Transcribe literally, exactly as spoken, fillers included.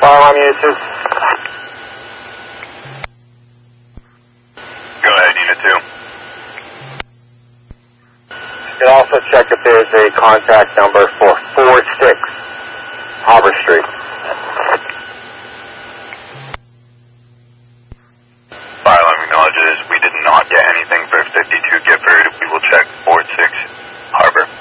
fire alarm unit two. Go ahead, unit two. You can also check if there's a contact number for four six Harbor Street.